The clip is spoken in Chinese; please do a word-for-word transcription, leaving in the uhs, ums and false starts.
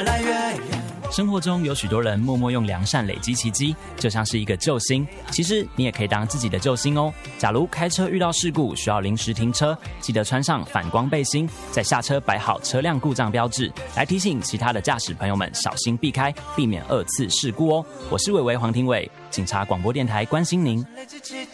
来越远。 生活中有许多人默默用良善累积奇迹，就像是一个救星。其实你也可以当自己的救星哦。假如开车遇到事故需要临时停车，记得穿上反光背心，在下车摆好车辆故障标志，来提醒其他的驾驶朋友们小心避开，避免二次事故哦。我是伟伟黄庭伟，警察广播电台关心您。